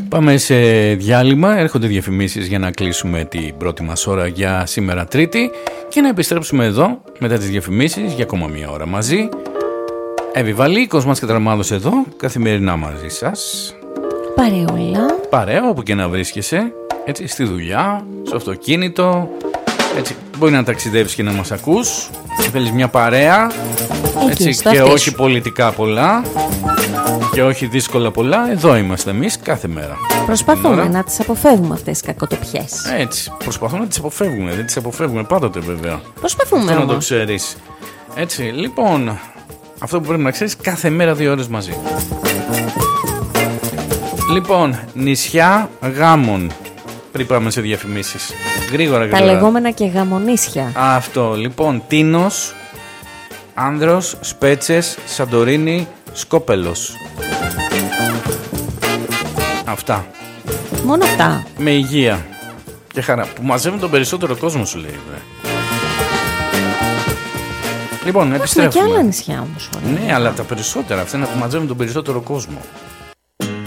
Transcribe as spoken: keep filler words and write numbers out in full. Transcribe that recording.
Πάμε σε διάλειμμα, έρχονται διαφημίσεις για να κλείσουμε την πρώτη μας ώρα για σήμερα Τρίτη και να επιστρέψουμε εδώ μετά τις διαφημίσεις για ακόμα μία ώρα μαζί. Εύη Βαλή, Κοσμάς Κατραμάδος εδώ, καθημερινά μαζί σας. Παρεόλα. Παρέα, όπου και να βρίσκεσαι, έτσι, στη δουλειά, στο αυτοκίνητο, έτσι, μπορεί να ταξιδεύεις και να μας ακούς. Θέλεις μια παρέα, έτσι, εκεί, και όχι πολιτικά πολλά και όχι δύσκολα πολλά. Εδώ είμαστε εμείς κάθε μέρα. Προσπαθούμε να τις αποφεύγουμε αυτές τις κακοτοπιές. Έτσι, προσπαθούμε να τις αποφεύγουμε. Δεν τις αποφεύγουμε πάντοτε βέβαια. Προσπαθούμε αυτό όμως. να το ξέρεις. Έτσι, λοιπόν, αυτό που πρέπει να ξέρεις, κάθε μέρα δύο ώρες μαζί. Λοιπόν, νησιά γάμων. Πριν πάμε σε διαφημίσεις. Γρήγορα, γρήγορα. Τα λεγόμενα και γαμονίσια. Αυτό, λοιπόν, Τίνος, Άνδρος, Σπέτσες, Σαντορίνη, Σκόπελος. Αυτά. Μόνο αυτά. Με υγεία και χαρά. Που μαζεύουν τον περισσότερο κόσμο, σου λέει. Βρε. Λοιπόν, Έχουμε επιστρέφουμε. και άλλα νησιά όμως. Ναι, αλλά τα περισσότερα. Αυτά είναι που μαζεύουν τον περισσότερο κόσμο.